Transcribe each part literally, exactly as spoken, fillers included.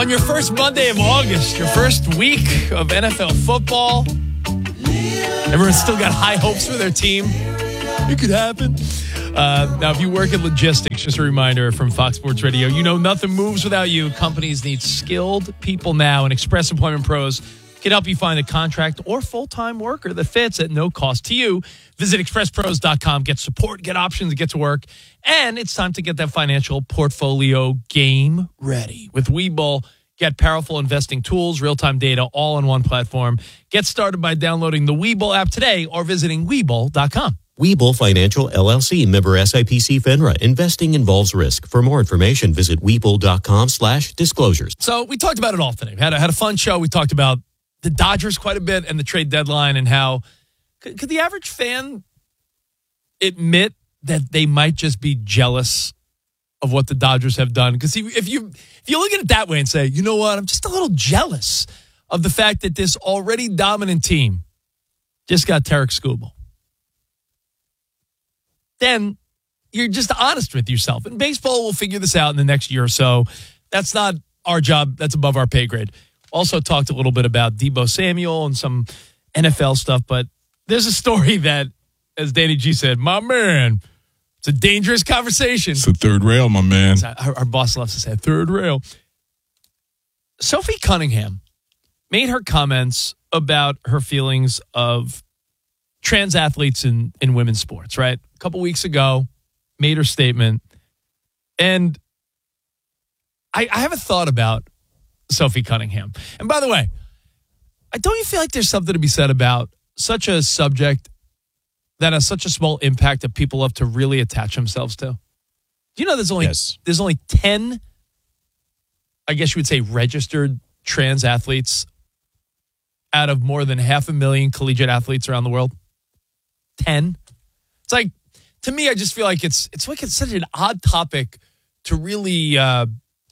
On your first Monday of August, your first week of N F L football, everyone's still got high hopes for their team. It could happen. Uh, now, if you work in logistics, just a reminder from Fox Sports Radio, you know nothing moves without you. Companies need skilled people now, and Express Employment Pros can help you find a contract or full-time worker that fits at no cost to you. Visit express pros dot com. Get support, get options, get to work. And it's time to get that financial portfolio game ready. With Webull, get powerful investing tools, real-time data, all on one platform. Get started by downloading the Webull app today or visiting webull dot com. Webull Financial, L L C, member S I P C FINRA. Investing involves risk. For more information, visit webull dot com slash disclosures. So we talked about it all today. We had a, had a fun show. We talked about the Dodgers quite a bit and the trade deadline and how could, could the average fan admit that they might just be jealous of what the Dodgers have done? Because if you if you look at it that way and say, you know what, I'm just a little jealous of the fact that this already dominant team just got Tarek Skubal, then you're just honest with yourself. And baseball will figure this out in the next year or so. That's not our job. That's above our pay grade. Also talked a little bit about Deebo Samuel and some N F L stuff, but there's a story that, as Danny G said, my man, it's a dangerous conversation. It's the third rail, my man. Our, our boss loves to say third rail. Sophie Cunningham made her comments about her feelings of trans athletes in, in women's sports, right? A couple weeks ago, made her statement. And I, I have a thought about Sophie Cunningham. And by the way, I don't you feel like there's something to be said about such a subject that has such a small impact that people love to really attach themselves to? Do you know there's only yes. there's only ten, I guess you would say, registered trans athletes out of more than half a million collegiate athletes around the world? ten. It's like, to me, I just feel like it's it's like it's such an odd topic to really uh,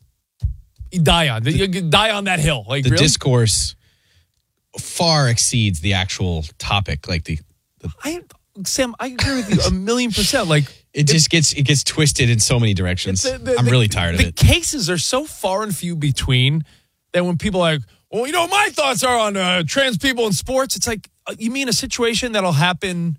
die on. The, die on that hill. Like the really? Discourse far exceeds the actual topic. Like the, the I Sam, I agree with you a million percent. Like it just gets it gets twisted in so many directions. The, the, I'm the, really tired the of it. The cases are so far and few between that when people are like, well, you know, my thoughts are on uh, trans people in sports. It's like, uh, you mean a situation that'll happen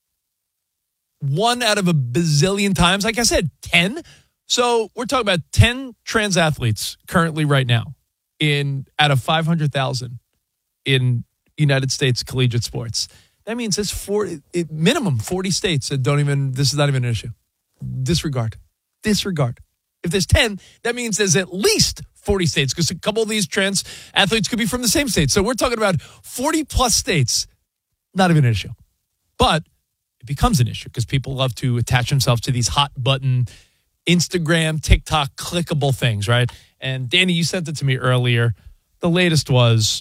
one out of a bazillion times? Like I said, ten. So we're talking about ten trans athletes currently right now in out of five hundred thousand in United States collegiate sports. That means there's forty, it, minimum forty states that don't even, this is not even an issue. Disregard. Disregard. If there's ten, that means there's at least forty states because a couple of these trans athletes could be from the same state. So we're talking about forty plus states, not even an issue. But it becomes an issue because people love to attach themselves to these hot button Instagram, TikTok, clickable things, right? And Danny, you sent it to me earlier. The latest was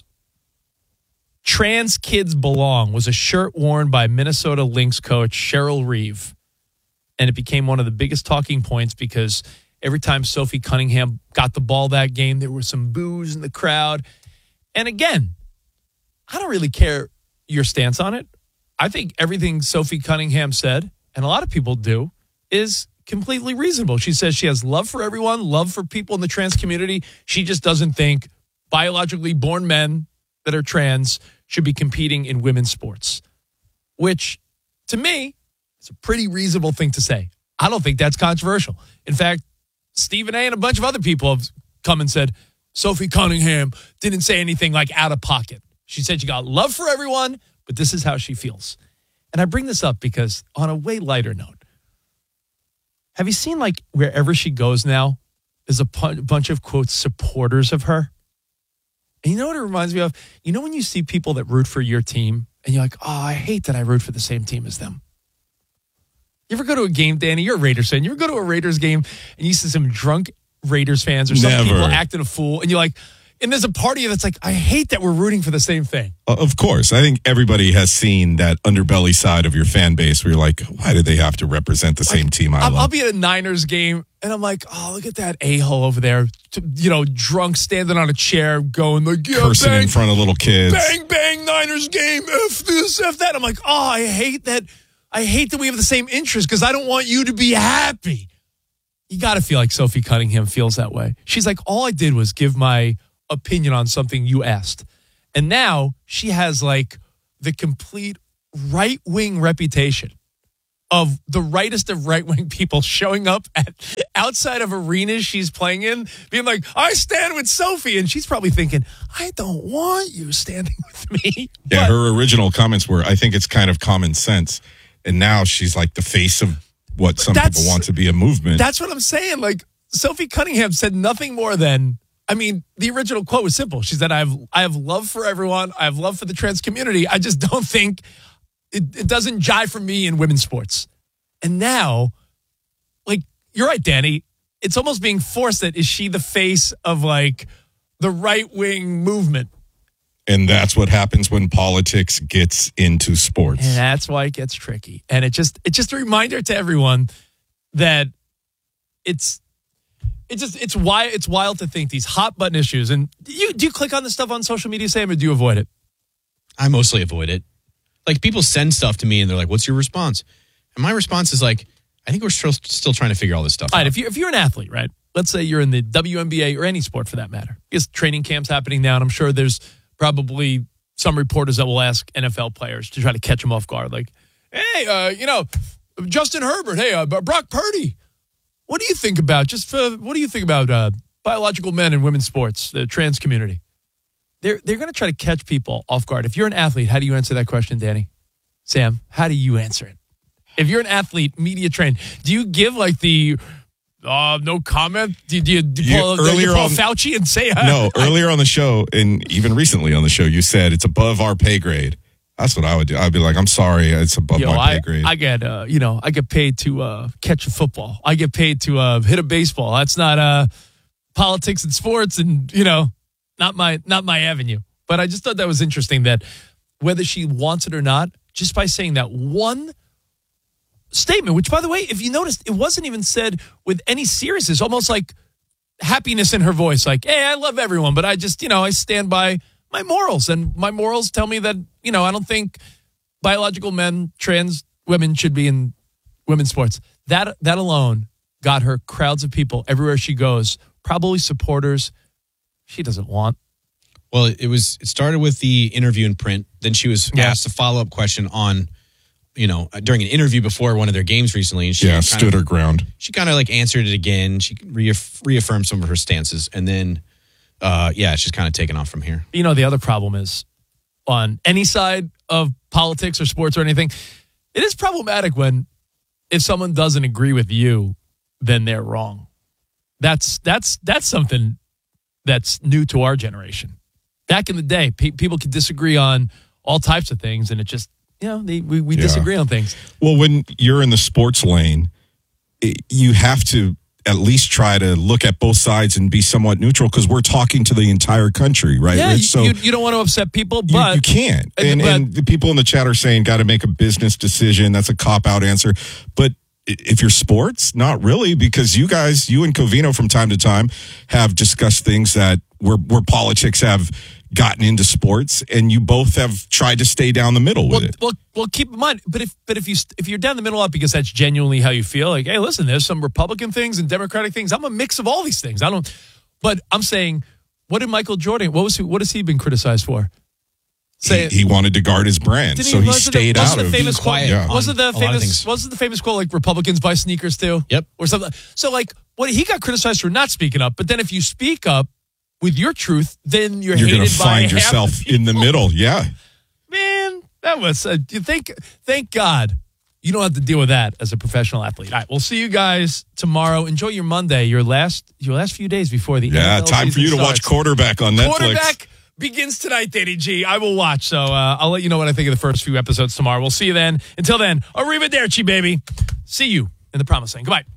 Trans Kids Belong was a shirt worn by Minnesota Lynx coach Cheryl Reeve. And it became one of the biggest talking points because every time Sophie Cunningham got the ball that game, there was some boos in the crowd. And again, I don't really care your stance on it. I think everything Sophie Cunningham said, and a lot of people do, is completely reasonable. She says she has love for everyone, love for people in the trans community. She just doesn't think biologically born men that are trans should be competing in women's sports, which to me is a pretty reasonable thing to say. I don't think that's controversial. In fact, Stephen A. and a bunch of other people have come and said, Sophie Cunningham didn't say anything like out of pocket. She said she got love for everyone, but this is how she feels. And I bring this up because on a way lighter note, have you seen like wherever she goes now, there's a pu- bunch of, quote, supporters of her? And you know what it reminds me of? You know when you see people that root for your team and you're like, oh, I hate that I root for the same team as them. You ever go to a game, Danny? You're a Raiders fan. You ever go to a Raiders game and you see some drunk Raiders fans or some Never. people acting a fool and you're like, and there's a party that's like, I hate that we're rooting for the same thing. Uh, of course. I think everybody has seen that underbelly side of your fan base where you're like, why do they have to represent the same like, team I I'll, love? I'll be at a Niners game and I'm like, oh, look at that a-hole over there. You know, drunk, standing on a chair, going like, yeah, cursing bang, in front of little kids. Bang, bang, Niners game, F this, F that. I'm like, oh, I hate that. I hate that we have the same interest because I don't want you to be happy. you got to feel like Sophie Cunningham feels that way. She's like, all I did was give my opinion on something you asked. And now she has like the complete right-wing reputation of the rightest of right-wing people showing up at outside of arenas she's playing in, being like, I stand with Sophie. And she's probably thinking, I don't want you standing with me. Yeah, But her original comments were, I think it's kind of common sense. And now she's like the face of what some That's- people want to be a movement. that's what I'm saying. Like, Sophie Cunningham said nothing more than, I mean, the original quote was simple. She said, I have, I have love for everyone. I have love for the trans community. I just don't think it, it doesn't jive for me in women's sports. And now, like, you're right, Danny. It's almost being forced that is she the face of like the right wing movement? And that's what happens when politics gets into sports. And that's why it gets tricky. And it just it's just a reminder to everyone that it's it just it's why it's wild to think these hot button issues. And do you do you click on this stuff on social media, Sam, or do you avoid it? I mostly avoid it. Like, people send stuff to me and they're like, what's your response? And my response is like, I think we're still, still trying to figure all this stuff All out. right, if you if you're an athlete, right? Let's say you're in the W N B A or any sport for that matter. Because training camp's happening now, and I'm sure there's probably some reporters that will ask N F L players to try to catch them off guard. Like, hey, uh, you know, Justin Herbert, hey, uh, Brock Purdy, what do you think about just for, what do you think about uh, biological men in women's sports, the trans community? They're they're going to try to catch people off guard. If you're an athlete, how do you answer that question, Danny? Sam, how do you answer it? If you're an athlete, media trained, do you give like the uh, no comment? Do, do you, do you You- pull, do earlier you pull on- Fauci and say uh, No, earlier on the show, and even recently on the show, you said it's above our pay grade. That's what I would do. I'd be like, I'm sorry, it's above Yo, my I, pay grade. I get, uh, you know, I get paid to uh, catch a football. I get paid to uh, hit a baseball. That's not uh, politics and sports, and you know, not my not my avenue. But I just thought that was interesting that whether she wants it or not, just by saying that one statement, which by the way, if you noticed, it wasn't even said with any seriousness, almost like happiness in her voice, like, hey, I love everyone, but I just, you know, I stand by my morals, and my morals tell me that, you know, I don't think biological men, trans women should be in women's sports. That that alone got her crowds of people everywhere she goes, probably supporters she doesn't want. Well, it was. It started with the interview in print. Then she was Yeah. asked a follow up question on, you know, during an interview before one of their games recently, and she yeah, kind stood of, her ground. She kind of like answered it again. She reaff- reaffirmed some of her stances, and then, uh, yeah, she's kind of taken off from here. You know, the other problem is on any side of politics or sports or anything, it is problematic when if someone doesn't agree with you, then they're wrong. That's that's that's something that's new to our generation. Back in the day, pe- people could disagree on all types of things, and it just, you know, they, we, we Yeah. disagree on things. Well, when you're in the sports lane, it, you have to at least try to look at both sides and be somewhat neutral because we're talking to the entire country, right? Yeah, Rich? you, so you, you don't want to upset people, you, but you can't. and- And, but- and the people in the chat are saying got to make a business decision. That's a cop-out answer. But i- if you're sports, not really, because you guys, you and Covino from time to time have discussed things that where, where politics have gotten into sports, and you both have tried to stay down the middle with well, it. well, well, keep in mind. But if but if you if you're down the middle of it because that's genuinely how you feel, like, hey, listen, there's some Republican things and Democratic things. I'm a mix of all these things. I don't. But I'm saying, what did Michael Jordan? What was he? What has he been criticized for? Say he, he wanted to guard his brand, Didn't so he wasn't stayed it, wasn't out the of famous Being quote, quiet Yeah. Wasn't the on a lot of famous? things. Wasn't the famous quote like Republicans buy sneakers too? Yep. Or something. So like, what he got criticized for not speaking up, but then if you speak up with your truth, then you're, You're hated going to by find half yourself the in the people. middle. Yeah. Man, that was. Uh, you think? Thank God you don't have to deal with that as a professional athlete. All right, we'll see you guys tomorrow. Enjoy your Monday, your last your last few days before the Yeah. N F L Time for season you to watch starts. Quarterback on Netflix. Quarterback begins tonight, Danny G. I will watch, so uh, I'll let you know what I think of the first few episodes tomorrow. We'll see you then. Until then, arrivederci, baby. See you in the promised land. Goodbye.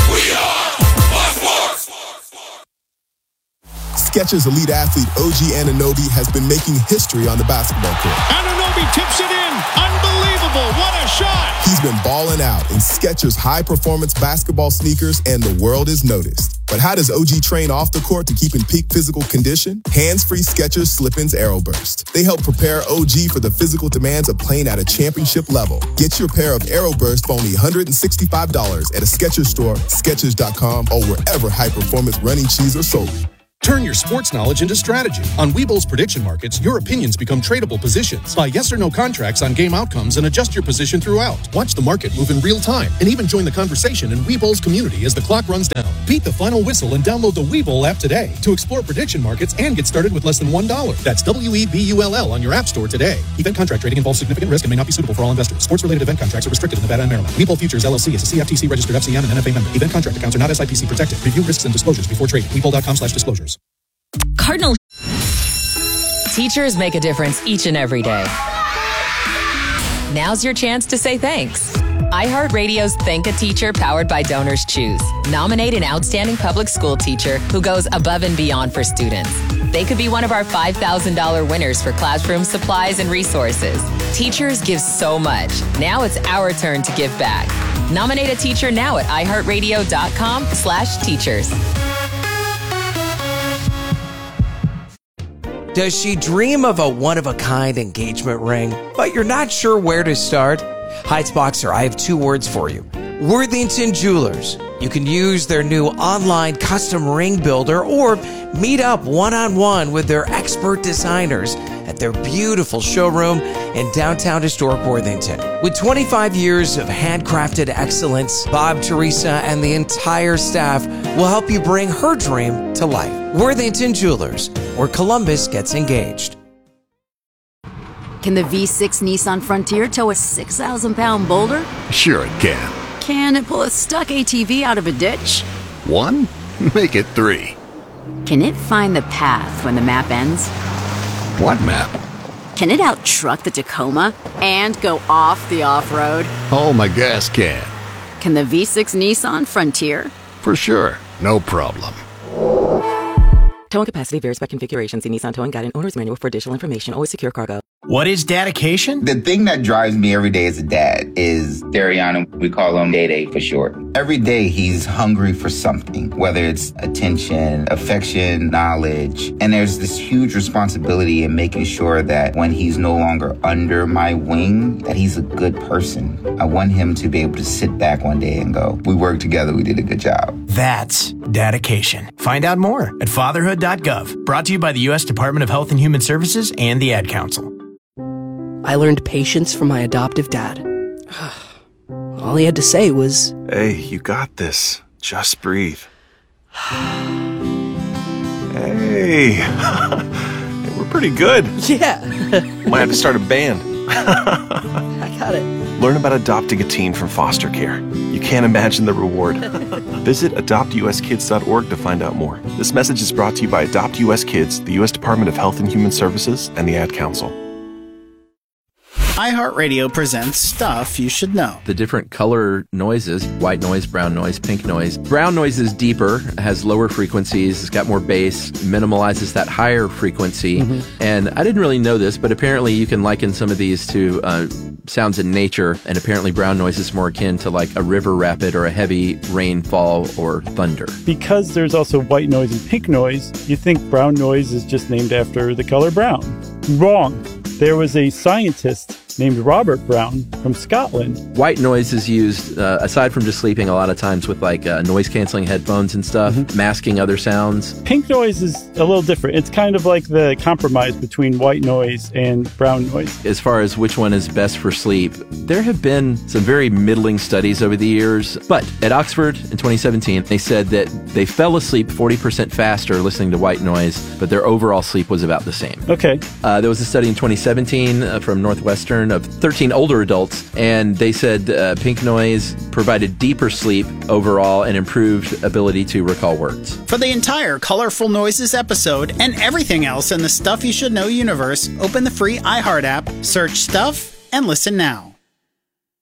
Skechers elite athlete O G Anunoby has been making history on the basketball court. Anunoby tips it in. Unbelievable. What a shot. He's been balling out in Skechers high-performance basketball sneakers, and the world has noticed. But how does O G train off the court to keep in peak physical condition? Hands-free Skechers Slip-ins Aeroburst. They help prepare O G for the physical demands of playing at a championship level. Get your pair of Aeroburst for only one hundred sixty-five dollars at a Skechers store, Skechers dot com, or wherever high-performance running shoes are sold. Turn your sports knowledge into strategy. On Webull's prediction markets, your opinions become tradable positions. Buy yes or no contracts on game outcomes and adjust your position throughout. Watch the market move in real time and even join the conversation in Webull's community as the clock runs down. Beat the final whistle and download the Webull app today to explore prediction markets and get started with less than one dollar. That's W E B U L L on your app store today. Event contract trading involves significant risk and may not be suitable for all investors. Sports-related event contracts are restricted in Nevada and Maryland. Webull Futures L L C is a C F T C-registered F C M and N F A member. Event contract accounts are not S I P C protected. Review risks and disclosures before trading. Webull dot com slash disclosures. Cardinal. Teachers make a difference each and every day. Now's your chance to say thanks. iHeartRadio's Thank a Teacher, powered by Donors Choose. Nominate an outstanding public school teacher who goes above and beyond for students. They could be one of our five thousand dollars winners for classroom supplies and resources. Teachers give so much. Now it's our turn to give back. Nominate a teacher now at iHeartRadio.com slash teachers. Does she dream of a one-of-a-kind engagement ring, but you're not sure where to start? Heights Boxer, I have two words for you. Worthington Jewelers. You can use their new online custom ring builder or meet up one-on-one with their expert designers at their beautiful showroom in downtown historic Worthington. With twenty-five years of handcrafted excellence, Bob, Teresa, and the entire staff will help you bring her dream to life. Worthington Jewelers, where Columbus gets engaged. Can the V six Nissan Frontier tow a six thousand pound boulder? Sure it can. Can it pull a stuck A T V out of a ditch? One? Make it three. Can it find the path when the map ends? What map? Can it out-truck the Tacoma and go off the off-road? Oh, my gas can. Can the V six Nissan Frontier? For sure. No problem. Towing capacity varies by configuration. See Nissan Towing Guide and Owner's Manual for additional information. Always secure cargo. What is dedication? The thing that drives me every day as a dad is Dariana. We call him Day Day for short. Every day he's hungry for something, whether it's attention, affection, knowledge. And there's this huge responsibility in making sure that when he's no longer under my wing, that he's a good person. I want him to be able to sit back one day and go, we worked together, we did a good job. That's dedication. Find out more at fatherhood dot gov. Brought to you by the U S Department of Health and Human Services and the Ad Council. I learned patience from my adoptive dad. All he had to say was, "Hey, you got this. Just breathe." Hey, we're pretty good. Yeah. Might have to start a band. I got it. Learn about adopting a teen from foster care. You can't imagine the reward. Visit adopt u s kids dot org to find out more. This message is brought to you by Adopt U S Kids, the U S Department of Health and Human Services, and the Ad Council. iHeartRadio presents Stuff You Should Know. The different color noises, white noise, brown noise, pink noise. Brown noise is deeper, has lower frequencies, it's got more bass, minimalizes that higher frequency. Mm-hmm. And I didn't really know this, but apparently you can liken some of these to uh, sounds in nature, and apparently brown noise is more akin to like a river rapid or a heavy rainfall or thunder. Because there's also white noise and pink noise, you think brown noise is just named after the color brown. Wrong. There was a scientist named Robert Brown from Scotland. White noise is used, uh, aside from just sleeping, a lot of times with like uh, noise-canceling headphones and stuff, mm-hmm. masking other sounds. Pink noise is a little different. It's kind of like the compromise between white noise and brown noise. As far as which one is best for sleep, there have been some very middling studies over the years, but at Oxford in twenty seventeen, they said that they fell asleep forty percent faster listening to white noise, but their overall sleep was about the same. Okay. Uh, there was a study in twenty seventeen uh, from Northwestern of thirteen older adults, and they said uh, pink noise provided deeper sleep overall and improved ability to recall words. For the entire Colorful Noises episode and everything else in the Stuff You Should Know universe, open the free iHeart app, search Stuff, and listen now.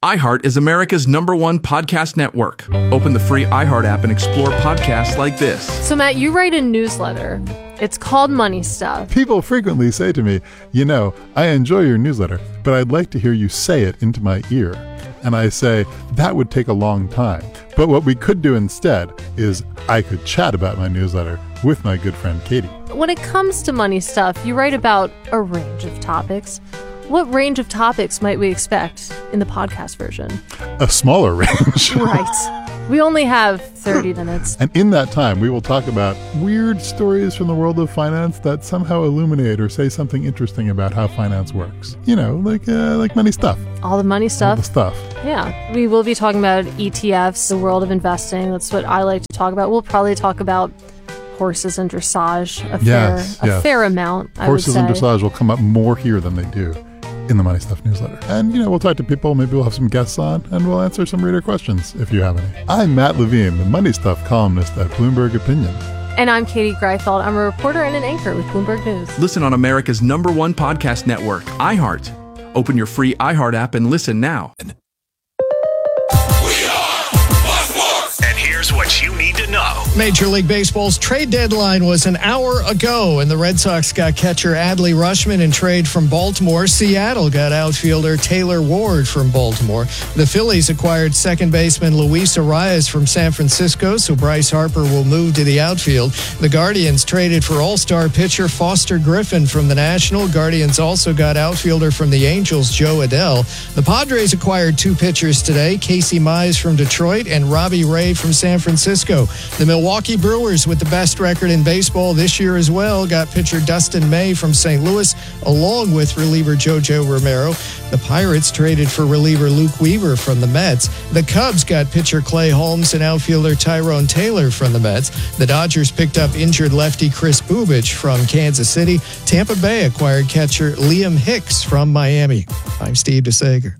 iHeart is America's number one podcast network. Open the free iHeart app and explore podcasts like this. So, Matt, you write a newsletter. It's called Money Stuff. People frequently say to me, you know, I enjoy your newsletter, but I'd like to hear you say it into my ear. And I say, that would take a long time. But what we could do instead is I could chat about my newsletter with my good friend Katie. When it comes to Money Stuff, you write about a range of topics. What range of topics might we expect in the podcast version? A smaller range. Right. We only have thirty minutes. And in that time, we will talk about weird stories from the world of finance that somehow illuminate or say something interesting about how finance works. You know, like uh, like money stuff. All the money stuff. All the stuff. Yeah. We will be talking about E T Fs, the world of investing. That's what I like to talk about. We'll probably talk about horses and dressage a yes, fair, yes. a fair amount, I Horses would say. and dressage will come up more here than they do in the Money Stuff newsletter. And, you know, we'll talk to people, maybe we'll have some guests on, and we'll answer some reader questions if you have any. I'm Matt Levine, the Money Stuff columnist at Bloomberg Opinion. And I'm Katie Greifeld. I'm a reporter and an anchor with Bloomberg News. Listen on America's number one podcast network, iHeart. Open your free iHeart app and listen now. And here's what you need to know. Major League Baseball's trade deadline was an hour ago, and the Red Sox got catcher Adley Rutschman in trade from Baltimore. Seattle got outfielder Taylor Ward from Baltimore. The Phillies acquired second baseman Luis Arias from San Francisco, so Bryce Harper will move to the outfield. The Guardians traded for all-star pitcher Foster Griffin from the National. Guardians also got outfielder from the Angels, Joe Adell. The Padres acquired two pitchers today, Casey Mize from Detroit and Robbie Ray from San Francisco. The Milwaukee Brewers, with the best record in baseball this year as well, got pitcher Dustin May from Saint Louis, along with reliever JoJo Romero. The Pirates traded for reliever Luke Weaver from the Mets. The Cubs got pitcher Clay Holmes and outfielder Tyrone Taylor from the Mets. The Dodgers picked up injured lefty Chris Bubich from Kansas City. Tampa Bay acquired catcher Liam Hicks from Miami. I'm Steve DeSager.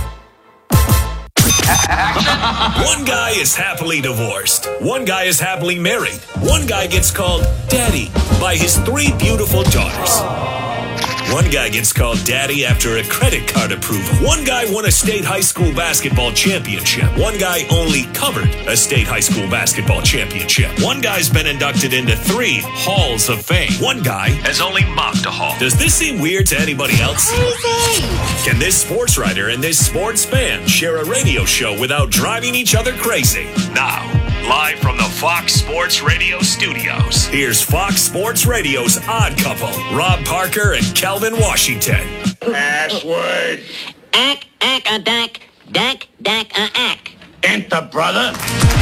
One guy is happily divorced. One guy is happily married. One guy gets called daddy by his three beautiful daughters. One guy gets called daddy after a credit card approval. One guy won a state high school basketball championship. One guy only covered a state high school basketball championship. One guy's been inducted into three halls of fame. One guy has only mopped a hall. Does this seem weird to anybody else? Can this sports writer and this sports fan share a radio show without driving each other crazy? Now, live from the Fox Sports Radio studios, here's Fox Sports Radio's Odd Couple, Rob Parker and Kelvin Washington. Password. Ack, ack, a dack, dack, dack, a ack. Enter, brother.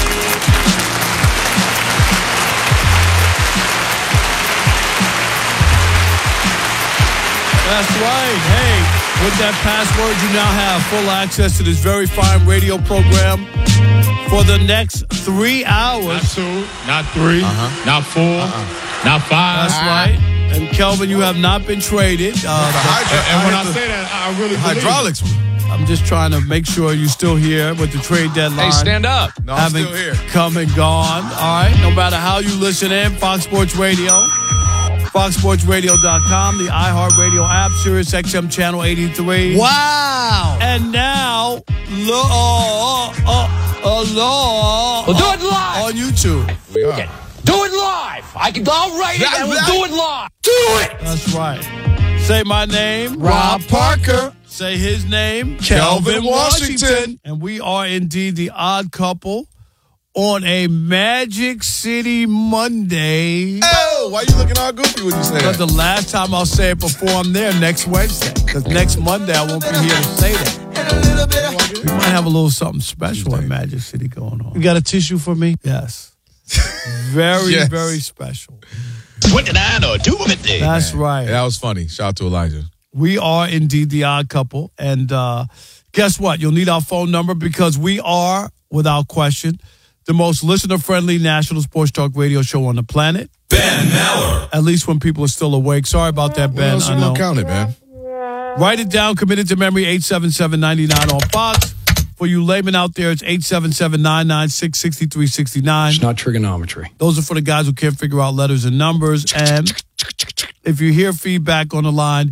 That's right. Hey, with that password, you now have full access to this very fine radio program for the next three hours. Not two, not three, uh-huh. not four, uh-uh. not five. That's right. And Kelvin, you have not been traded. Uh, the, and, and when I say that, I really believe hydraulics. It. I'm just trying to make sure you're still here with the trade deadline. Hey, stand up. No, I'm still here. Come and gone. All right. No matter how you listen in, Fox Sports Radio, fox sports radio dot com, the iHeartRadio app, Sirius X M Channel eighty-three. Wow. And now, law, uh, uh, law, we'll do it live on YouTube. We are. Do it live. I can. I'll write it and we'll do it live. Do it. That's right. Say my name, Rob Parker. Say his name, Kelvin Washington. And we are indeed the Odd Couple on a Magic City Monday. Oh, why you looking all goofy when you say that? Because the last time I'll say it before I'm there next Wednesday. Because next Monday I won't be here to say that. We might have a little something special in Magic City going on. You got a tissue for me? Yes. Very, yes. very special. What did I know? Do with it. That's right. Yeah, that was funny. Shout out to Elijah. We are indeed the Odd Couple. And uh, guess what? You'll need our phone number because we are, without question, the most listener-friendly national sports talk radio show on the planet. Ben Maller. At least when people are still awake. Sorry about that, Ben. What else I you know. gonna count it, man? Write it down. Committed to memory. eight seven seven, nine nine on Fox. For you laymen out there, it's eight seven seven, nine nine six, six three six nine. It's not trigonometry. Those are for the guys who can't figure out letters and numbers. And if you hear feedback on the line,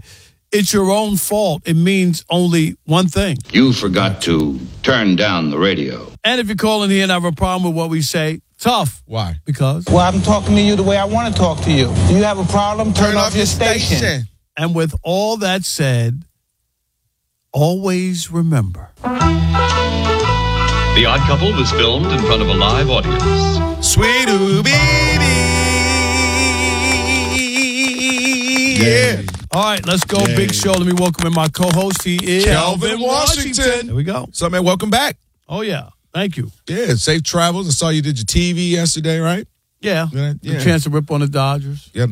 it's your own fault. It means only one thing. You forgot to turn down the radio. And if you're calling here and have a problem with what we say, tough. Why? Because? Well, I'm talking to you the way I want to talk to you. Do you have a problem? Turn, Turn off, off your station. station. And with all that said, always remember. The Odd Couple was filmed in front of a live audience. Sweet ooh baby. Yeah. All right, let's go. Yeah. Big show. Let me welcome in my co-host. He is Kelvin Washington. Washington. There we go. So, man, welcome back. Oh, yeah. Thank you. Yeah, safe travels. I saw you did your T V yesterday, right? Yeah. yeah. A chance to rip on the Dodgers. Yeah.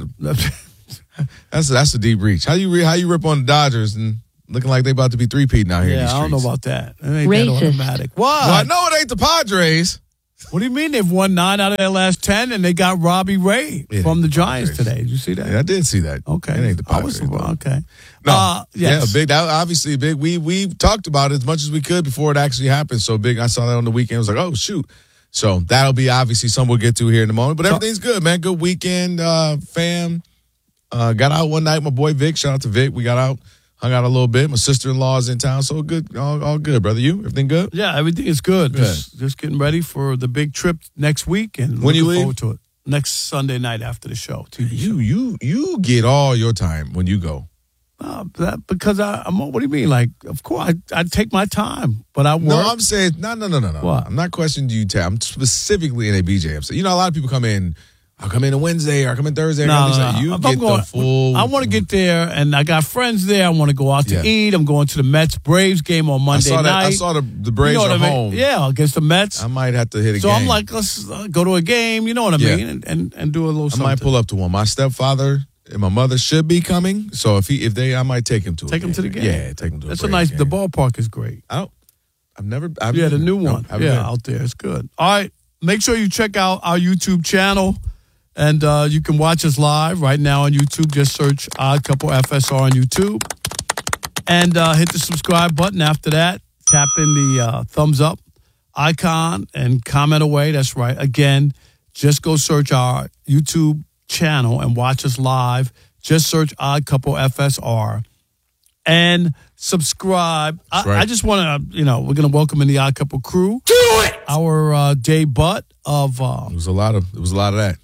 that's that's a deep reach. How you re- how you rip on the Dodgers and looking like they about to be three-peating out here yeah, in these streets? I don't know about that. It ain't Racist. that automatic. Why? Well, I know it ain't the Padres. What do you mean they've won nine out of their last ten and they got Robbie Ray yeah, from the Giants today? Did you see that? Yeah, I did see that. Okay. It ain't the Padres. I was, okay. No. Uh, yes. Yeah, big. That, obviously, big. We we talked about it as much as we could before it actually happened. So big. I saw that on the weekend. I was like, oh shoot. So that'll be obviously something we'll get to here in a moment. But everything's good, man. Good weekend, uh, fam. Uh, got out one night. My boy Vic. Shout out to Vic. We got out, hung out a little bit. My sister-in-law's in town. So good. All, all good, brother. You? Everything good? Yeah, everything is good. good. Just, just getting ready for the big trip next week and when you looking leave? forward to it. Next Sunday night after the show. T V you show. you you get all your time when you go. Uh, that, because I, I'm. What do you mean? Like, of course, I, I take my time, but I work. No, I'm saying no, no, no, no, no. What? I'm not questioning you. Time. I'm specifically in a B J. I'm saying, you know, a lot of people come in. I'll come in on Wednesday or I come in Thursday. No, no, no. You if get I'm going, the full. I want to get there, and I got friends there. I want to go out to Yeah. eat. I'm going to the Mets Braves game on Monday I saw night. that, I saw the the Braves you know are what I mean? home. Yeah, against the Mets. I might have to hit a so game. I'm like, let's uh, go to a game. You know what I Yeah. mean? And, and and do a little. I something. might pull up to one. My stepfather and my mother should be coming. So if he if they, I might take him to. Take a him game. to the game. Yeah, take him to. That's a, a nice. game. The ballpark is great. I don't. I've never. I've yeah, the new no, one. I've yeah, been. out there. It's good. All right. Make sure you check out our YouTube channel. And uh, you can watch us live right now on YouTube. Just search Odd Couple F S R on YouTube. And uh, hit the subscribe button after that. Tap in the uh, thumbs up icon and comment away. That's right. Again, just go search our YouTube channel and watch us live. Just search Odd Couple F S R. And subscribe. I, right. I just want to, you know, we're going to welcome in the Odd Couple crew. Do it! Our uh, Dave Butt of... Uh, There was a lot of. There was a lot of that.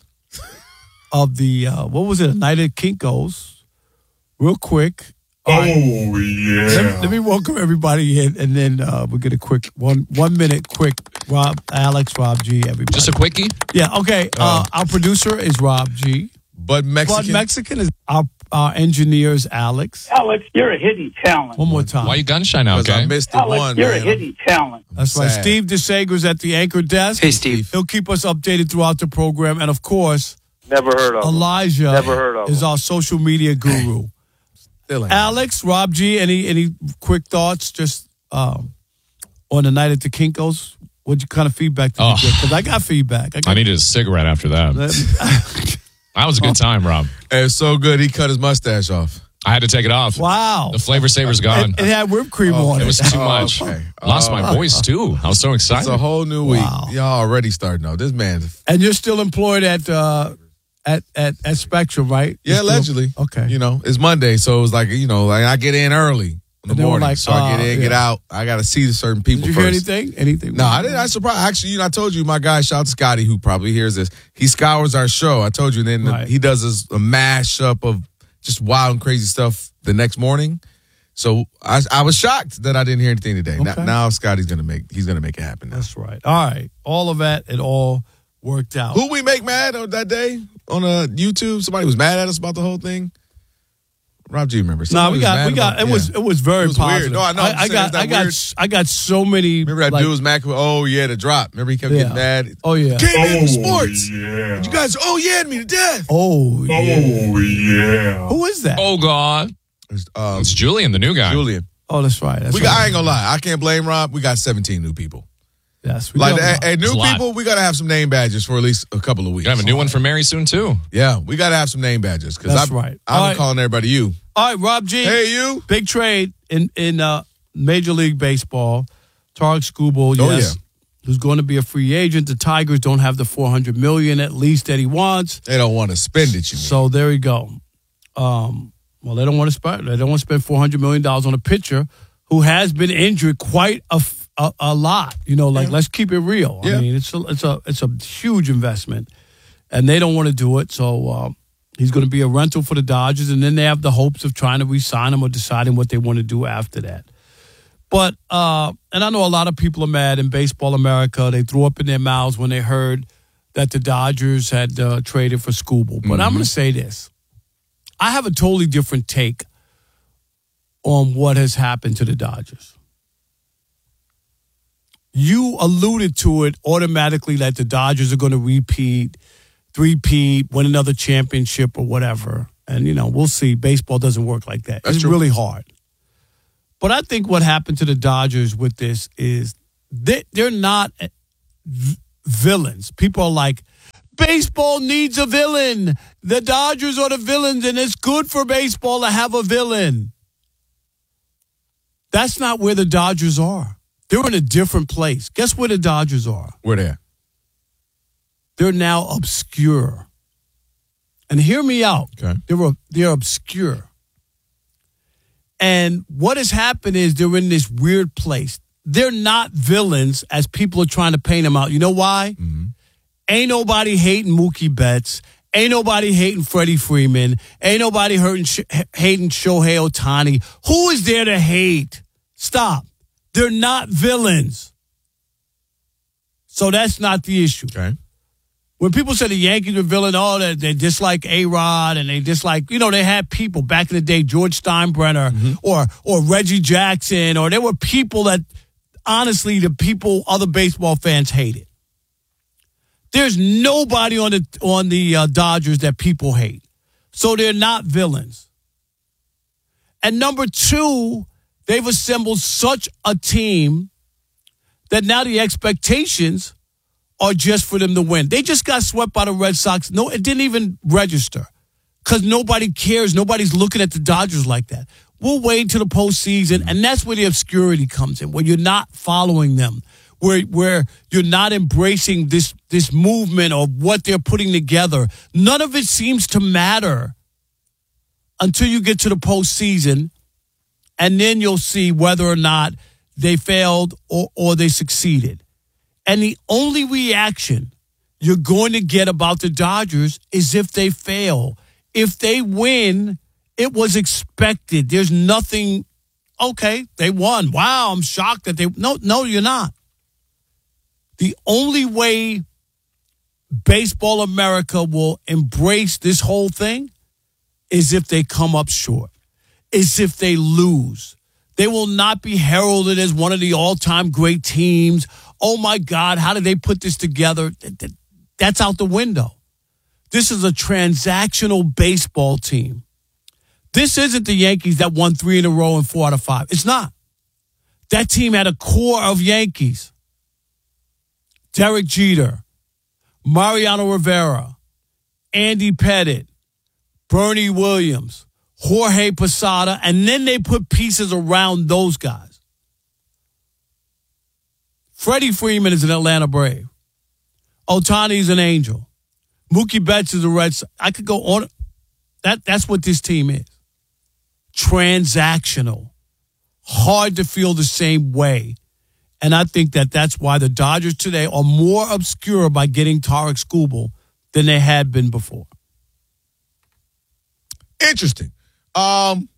of the, uh, what was it, a Night at Kinko's. Real quick. Oh, right. yeah. Let, let me welcome everybody in, and then uh, we'll get a quick, one one minute quick, Rob, Alex, Rob G, everybody. Just a quickie? Yeah, okay. Uh, our producer is Rob G. Bud Mexican? Bud Mexican is our, our engineer is Alex. Alex, you're a hidden talent. One more time. Why you gunshine out, okay? I missed the Alex, one, you're man. a hidden talent. That's right. sad. Steve DeSager's at the anchor desk. Hey, Steve. He'll keep us updated throughout the program. And, of course, Never heard of him. Elijah Never heard of is him. our social media guru. Still ain't. Alex, Rob G, any any quick thoughts just um, on the Night at the Kinko's? What kind of feedback did Oh. you get? Because I got feedback. I, got I needed a cigarette after that. That was a good time, Rob. It was so good. He cut his mustache off. I had to take it off. Wow. The flavor saver's gone. It, it had whipped cream Oh, on It it. was too much. Okay. Lost my Oh. voice, too. I was so excited. It's a whole new week. Wow. Y'all already starting out. This man. And you're still employed at uh, at, at at Spectrum, right? Yeah, You're still- allegedly. Okay. You know, it's Monday, so it was like, you know, like I get in early in the And they were morning. like, so I get uh, in, get yeah. out. I got to see the certain people Did you first. hear anything? Anything? No, I didn't. I surprised. Actually, you know, I told you, my guy, shout out to Scotty, who probably hears this. He scours our show. I told you, and then Right. he does this, a mashup of just wild and crazy stuff the next morning. So I, I was shocked that I didn't hear anything today. Now, Okay. now Scotty's gonna make he's gonna make it happen. Now. That's right. All right. All of that, it all worked out. Who we make mad on that day on uh, YouTube? Somebody was mad at us about the whole thing. Rob G remembers. No, Somebody we was got, mad we got. about- It yeah. was, it was very It was positive. weird. No, I know. I'm I, I saying, got, is that I got, weird? I got so many. Remember that like, dude was mad? Oh yeah, the drop. Remember he kept Yeah. getting mad. Oh yeah. Came in Oh, for sports. yeah. You guys, oh yeah, me to death. Oh yeah. Oh, yeah. Who is that? Oh, God. Um, It's Julian, the new guy. Julian. Oh, that's right. That's we right. got. I ain't gonna lie. I can't blame Rob. We got seventeen new people. Yes. We Like got- and, and It's new a lot. people, we gotta have some name badges for at least a couple of weeks. You have a new one for Mary soon, too. Yeah, we gotta have some name badges because That's I'm right. I'm All right. calling everybody you. All right, Rob G. Hey, you. Big trade in in uh, Major League Baseball. Tarek Skubal, Oh, yes, who's going to be a free agent. The Tigers don't have the four hundred million dollars at least that he wants. They don't want to spend it. You mean? So there you go. Um, Well, they don't want to spend. They don't want to spend four hundred million dollars on a pitcher who has been injured quite a, a, a lot. You know, like, yeah. let's keep it real. Yeah. I mean, it's a, it's a it's a huge investment, and they don't want to do it. So uh, he's going to be a rental for the Dodgers, and then they have the hopes of trying to re-sign him or deciding what they want to do after that. But, uh, and I know a lot of people are mad in Baseball America. They threw up in their mouths when they heard that the Dodgers had uh, traded for Skubal. But mm-hmm. I'm going to say this. I have a totally different take on what has happened to the Dodgers. You alluded to it automatically that the Dodgers are going to repeat, three-peat, win another championship or whatever. And, you know, we'll see. Baseball doesn't work like that. That's it's true. Really hard. But I think what happened to the Dodgers with this is they, they're not v- villains. People are like, baseball needs a villain. The Dodgers are the villains, and it's good for baseball to have a villain. That's not where the Dodgers are. They're in a different place. Guess where the Dodgers are? Where they at? They're now obscure. And hear me out. Okay. They're, they're obscure. And what has happened is they're in this weird place. They're not villains as people are trying to paint them out. You know why? Mm-hmm. Ain't nobody hating Mookie Betts. Ain't nobody hating Freddie Freeman. Ain't nobody hurting, hating Shohei Ohtani. Who is there to hate? Stop. They're not villains. So that's not the issue. Okay. When people say the Yankees are villain, oh, they, they dislike A-Rod and they dislike, you know, they had people back in the day, George Steinbrenner mm-hmm. or or Reggie Jackson, or there were people that, honestly, the people, other baseball fans hated. There's nobody on the on the uh, Dodgers that people hate. So they're not villains. And number two, they've assembled such a team that now the expectations are just for them to win. They just got swept by the Red Sox. No, it didn't even register because nobody cares. Nobody's looking at the Dodgers like that. We'll wait until the postseason, and that's where the obscurity comes in, where you're not following them, where where you're not embracing this this movement or what they're putting together. None of it seems to matter until you get to the postseason, and then you'll see whether or not they failed or, or they succeeded. And the only reaction you're going to get about the Dodgers is if they fail. If they win, it was expected. There's nothing, okay, they won. Wow, I'm shocked that they, no, no, you're not. The only way Baseball America will embrace this whole thing is if they come up short, is if they lose. They will not be heralded as one of the all-time great teams. Oh, my God, how did they put this together? That's out the window. This is a transactional baseball team. This isn't the Yankees that won three in a row and four out of five. It's not. That team had a core of Yankees. Derek Jeter, Mariano Rivera, Andy Pettitte, Bernie Williams, Jorge Posada, and then they put pieces around those guys. Freddie Freeman is an Atlanta Brave. Ohtani's an Angel. Mookie Betts is a Red Sox. I could go on. That, that's what this team is. Transactional. Hard to feel the same way. And I think that that's why the Dodgers today are more obscure by getting Tarik Skubal than they had been before. Interesting. Um,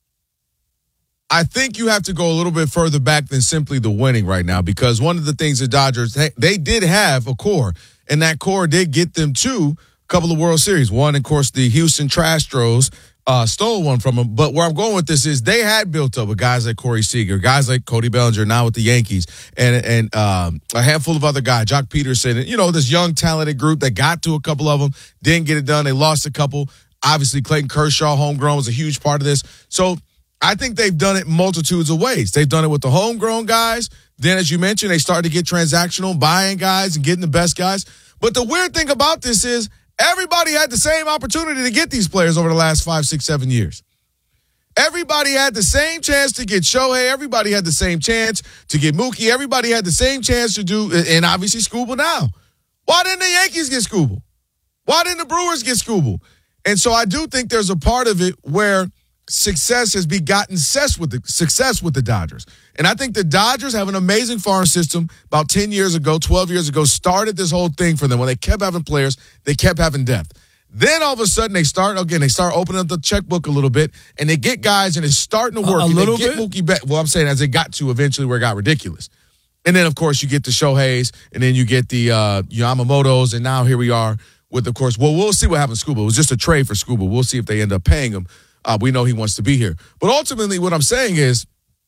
I think you have to go a little bit further back than simply the winning right now, because one of the things the Dodgers, they did have a core, and that core did get them to a couple of World Series. One, of course, the Houston Astros uh, stole one from them. But where I'm going with this is they had built up with guys like Corey Seager, guys like Cody Bellinger, now with the Yankees, and and um, a handful of other guys, Jock Peterson, and, you know, this young, talented group that got to a couple of them, didn't get it done. They lost a couple. Obviously, Clayton Kershaw, homegrown, was a huge part of this. So I think they've done it multitudes of ways. They've done it with the homegrown guys. Then, as you mentioned, they started to get transactional, buying guys and getting the best guys. But the weird thing about this is everybody had the same opportunity to get these players over the last five, six, seven years. Everybody had the same chance to get Shohei. Everybody had the same chance to get Mookie. Everybody had the same chance to do, and obviously Skubal now. Why didn't the Yankees get Skubal? Why didn't the Brewers get Skubal? And so I do think there's a part of it where success has begotten success with the success with the Dodgers. And I think the Dodgers have an amazing farm system. About ten years ago, twelve years ago, started this whole thing for them. When they kept having players, they kept having depth. Then all of a sudden they start, again, they start opening up the checkbook a little bit, and they get guys, and it's starting to work. A, a and little they get bit? Mookie Betts. Well, I'm saying as they got to eventually where it got ridiculous. And then, of course, you get the Shoheis, and then you get the uh, Yamamotos, and now here we are with, of course, well, we'll see what happens to Scuba. It was just a trade for Scuba. We'll see if they end up paying him. Uh, we know he wants to be here. But ultimately, what I'm saying is,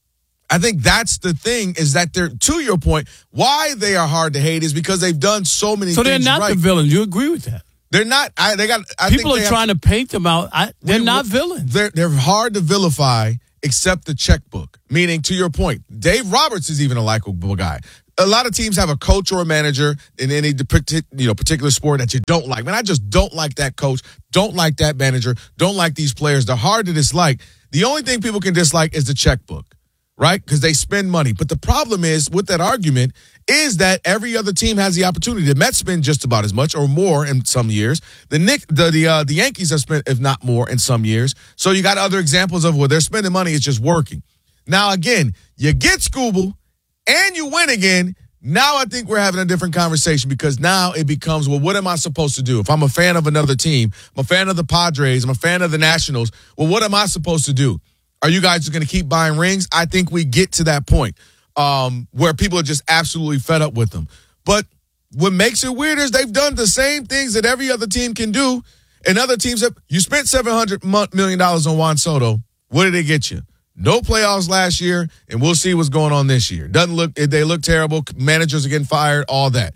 I think that's the thing, is that they're, to your point, why they are hard to hate is because they've done so many so things they're not right. the villains. You agree with that? They're not. I, they got. I People think are they trying have, to paint them out. I, they're we, not villains. They're they're hard to vilify, except the checkbook. Meaning, to your point, Dave Roberts is even a likable guy. A lot of teams have a coach or a manager in any you know particular sport that you don't like. Man, I just don't like that coach. Don't like that manager. Don't like these players. They're hard to dislike. The only thing people can dislike is the checkbook, right? Because they spend money. But the problem is with that argument is that every other team has the opportunity. The Mets spend just about as much or more in some years. The Nick, the the, uh, the Yankees have spent, if not more, in some years. So you got other examples of where they're spending money. It's just working. Now, again, you get Scooble and you win again. Now I think we're having a different conversation because now it becomes, well, what am I supposed to do? If I'm a fan of another team, I'm a fan of the Padres, I'm a fan of the Nationals, well, what am I supposed to do? Are you guys just going to keep buying rings? I think we get to that point um, where people are just absolutely fed up with them. But what makes it weird is they've done the same things that every other team can do. And other teams have, you spent seven hundred million dollars on Juan Soto. What did it get you? No playoffs last year, and we'll see what's going on this year. Doesn't look, they look terrible. Managers are getting fired, all that.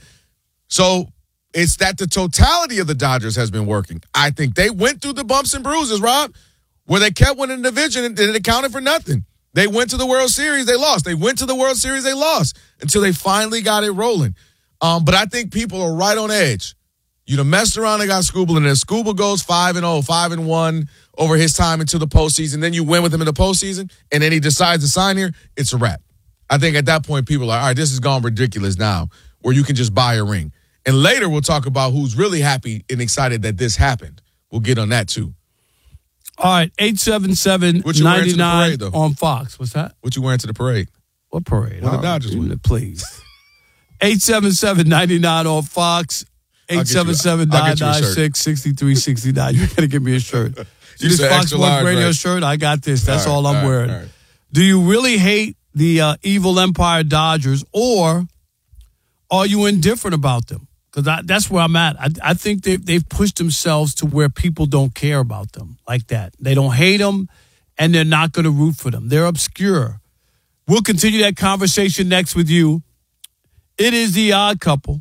So it's that the totality of the Dodgers has been working. I think they went through the bumps and bruises, Rob, where they kept winning the division and it accounted for nothing. They went to the World Series, they lost. They went to the World Series, they lost until they finally got it rolling. Um, but I think people are right on edge. You know, messed around and got Scooble, and then Scooble goes five and oh, five and one over his time into the postseason. Then you win with him in the postseason, and then he decides to sign here. It's a wrap. I think at that point, people are like, all right, this has gone ridiculous now, where you can just buy a ring. And later we'll talk about who's really happy and excited that this happened. We'll get on that too. All right, eight seven seven, nine nine on Fox. What's that? What you wearing to the parade? What parade? When the Dodgers win. Please. eight seven seven, nine nine on Fox. eight seven seven, nine nine six, six three six nine. You got to give me a shirt. You this said Fox extra Sports large, Radio right? shirt, I got this. That's all, all, right, I'm all wearing. Right, right. Do you really hate the uh, evil Empire Dodgers, or are you indifferent about them? Because that's where I'm at. I, I think they've, they've pushed themselves to where people don't care about them like that. They don't hate them, and they're not going to root for them. They're obscure. We'll continue that conversation next with you. It is The Odd Couple.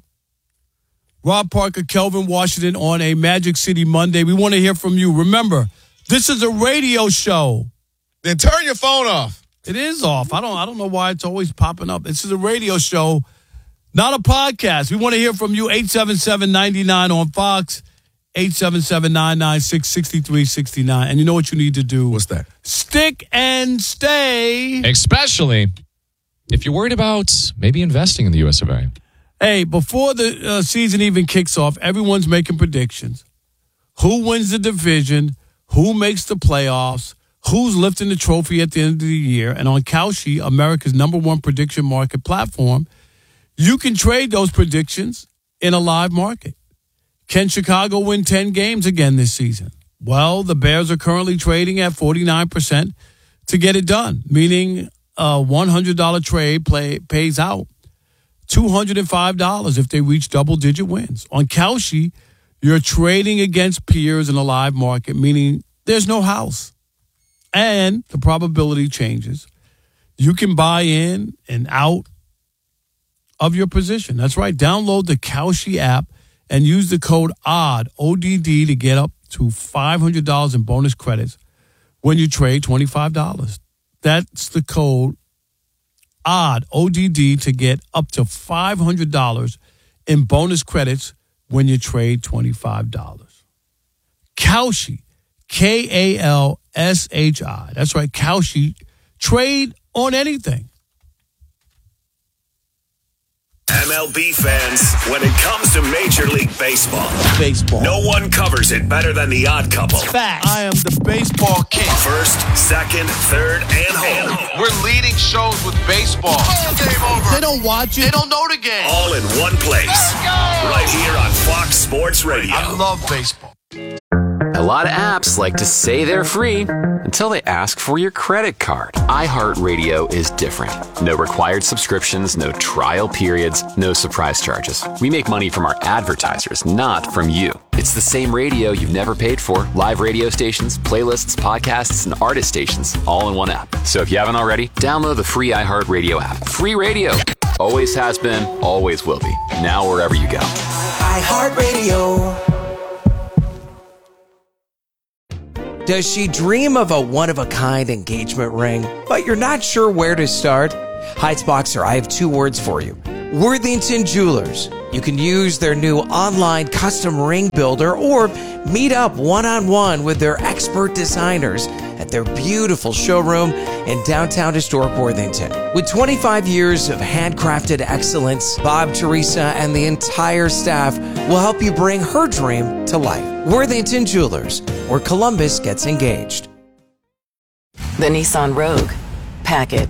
Rob Parker, Kelvin Washington on a Magic City Monday. We want to hear from you. Remember, this is a radio show. Then turn your phone off. It is off. I don't I don't know why it's always popping up. This is a radio show, not a podcast. We want to hear from you. eight seven seven, nine nine on Fox. eight seven seven, nine nine six, six three six nine. And you know what you need to do? What's that? Stick and stay. Especially if you're worried about maybe investing in the U S of A. Hey, before the uh, season even kicks off, everyone's making predictions. Who wins the division? Who makes the playoffs? Who's lifting the trophy at the end of the year? And on Kalshi, America's number one prediction market platform, you can trade those predictions in a live market. Can Chicago win ten games again this season? Well, the Bears are currently trading at forty-nine percent to get it done, meaning a one hundred dollars trade play pays out two hundred five dollars if they reach double-digit wins. On Kalshi, you're trading against peers in a live market, meaning there's no house. And the probability changes. You can buy in and out of your position. That's right. Download the Kalshi app and use the code ODD, O D D, to get up to five hundred dollars in bonus credits when you trade twenty-five dollars. That's the code ODD, O D D, to get up to five hundred dollars in bonus credits when you trade twenty-five dollars. Kalshi, K A L S H I. That's right, Kalshi. Trade on anything. M L B fans, when it comes to Major League Baseball, Baseball. no one covers it better than the Odd Couple. Facts. I am the baseball king. First, second, third, and home. We're leading shows with baseball. Oh, game over. They don't watch it. They don't know the game. All in one place. Let's go. Right here on Fox Sports Radio. I love baseball. A lot of apps like to say they're free until they ask for your credit card. iHeartRadio is different. No required subscriptions, no trial periods, no surprise charges. We make money from our advertisers, not from you. It's the same radio you've never paid for. Live radio stations, playlists, podcasts, and artist stations, all in one app. So if you haven't already, download the free iHeartRadio app. Free radio. Always has been, always will be. Now wherever you go. iHeartRadio. Does she dream of a one-of-a-kind engagement ring, but you're not sure where to start? Heights-Boxer, I have two words for you. Worthington Jewelers. You can use their new online custom ring builder or meet up one-on-one with their expert designers at their beautiful showroom in downtown historic Worthington. With twenty-five years of handcrafted excellence, Bob, Teresa, and the entire staff will help you bring her dream to life. Worthington Jewelers, where Columbus gets engaged. The Nissan Rogue. Pack it.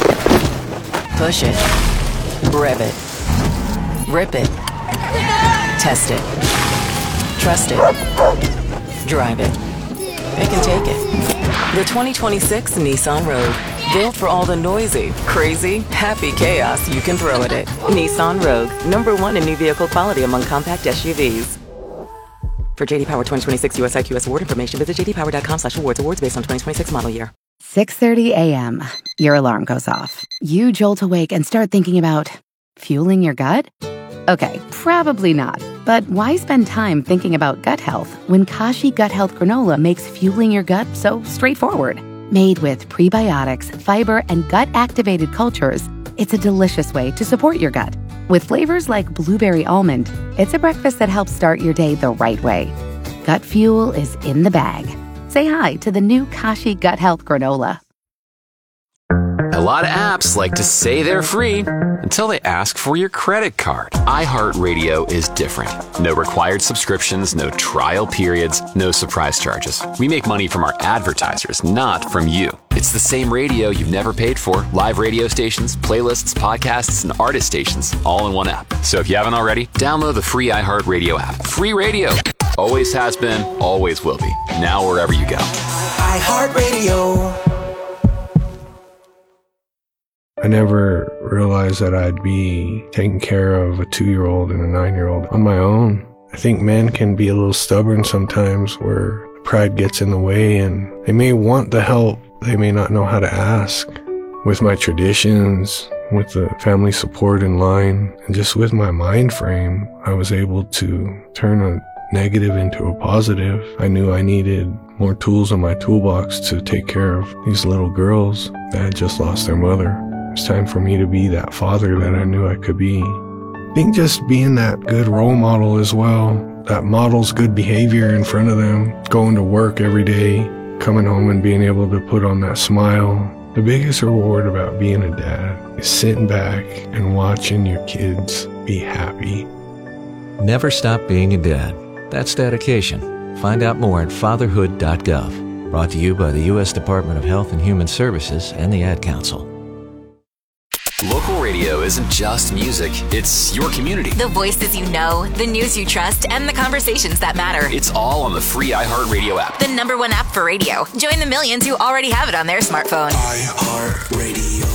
Push it. Rev it. Rip it. Test it. Trust it. Drive it. It can take it. The twenty twenty-six Nissan Rogue. Built for all the noisy, crazy, happy chaos you can throw at it. Nissan Rogue. Number one in new vehicle quality among compact S U Vs. For J D Power twenty twenty-six U S I Q S award information, visit j d power dot com slash awards. Awards based on twenty twenty-six model year. six thirty a.m. Your alarm goes off. You jolt awake and start thinking about fueling your gut? Okay, probably not. But why spend time thinking about gut health when Kashi Gut Health Granola makes fueling your gut so straightforward? Made with prebiotics, fiber, and gut-activated cultures, it's a delicious way to support your gut. With flavors like blueberry almond, it's a breakfast that helps start your day the right way. Gut fuel is in the bag. Say hi to the new Kashi Gut Health Granola. A lot of apps like to say they're free until they ask for your credit card. iHeartRadio is different. No required subscriptions, no trial periods, no surprise charges. We make money from our advertisers, not from you. It's the same radio you've never paid for. Live radio stations, playlists, podcasts, and artist stations, all in one app. So if you haven't already, download the free iHeartRadio app. Free radio. Always has been, always will be. Now wherever you go. iHeartRadio. I never realized that I'd be taking care of a two-year-old and a nine-year-old on my own. I think men can be a little stubborn sometimes where pride gets in the way and they may want the help, they may not know how to ask. With my traditions, with the family support in line, and just with my mind frame, I was able to turn a negative into a positive. I knew I needed more tools in my toolbox to take care of these little girls that had just lost their mother. It's time for me to be that father that I knew I could be. I think just being that good role model as well, that models good behavior in front of them, going to work every day, coming home and being able to put on that smile. The biggest reward about being a dad is sitting back and watching your kids be happy. Never stop being a dad. That's dedication. Find out more at fatherhood dot gov. Brought to you by the U S Department of Health and Human Services and the Ad Council. Local radio isn't just music, it's your community. The voices you know, the news you trust, and the conversations that matter. It's all on the free iHeartRadio app. The number one app for radio. Join the millions who already have it on their smartphone. iHeartRadio.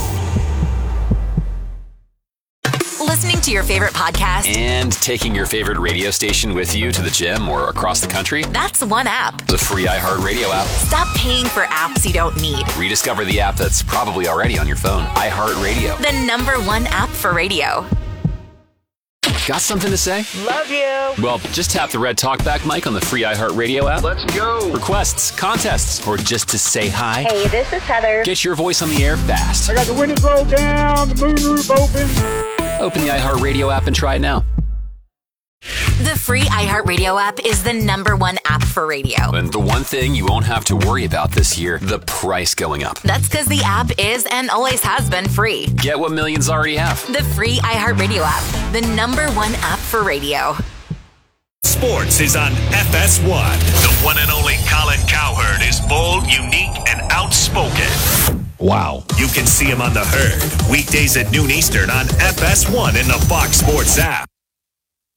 Listening to your favorite podcast and taking your favorite radio station with you to the gym or across the country. That's one app. The free iHeartRadio app. Stop paying for apps you don't need. Rediscover the app that's probably already on your phone. iHeartRadio. The number one app for radio. Got something to say? Love you. Well, just tap the red talkback mic on the free iHeartRadio app. Let's go. Requests, contests, or just to say hi. Hey, this is Heather. Get your voice on the air fast. I got the windows rolled down, the moonroof open. Open the iHeartRadio app and try it now. The free iHeartRadio app is the number one app for radio. And the one thing you won't have to worry about this year, the price going up. That's because the app is and always has been free. Get what millions already have. The free iHeartRadio app, the number one app for radio. Sports is on F S one. The one and only Colin Cowherd is bold, unique, and outspoken. Wow. You can see him on The Herd, weekdays at noon Eastern on F S one in the Fox Sports app.